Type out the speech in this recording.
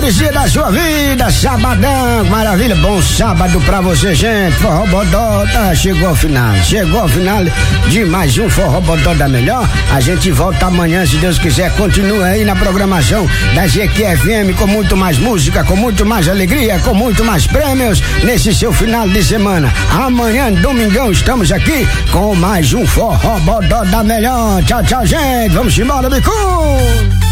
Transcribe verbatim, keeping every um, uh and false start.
melhores dias da sua vida, sabadão, maravilha, bom sábado pra você, gente. Forró Bodó, tá, chegou ao final, chegou ao final de mais um Forró Bodó da Melhor. A gente volta amanhã, se Deus quiser. Continua aí na programação da G Q F M com muito mais música, com muito mais alegria, com muito mais prêmios nesse seu final de semana. Amanhã, domingão, estamos aqui com mais um Forró Bodó da Melhor. Tchau, tchau, gente. Vamos embora, Bicu!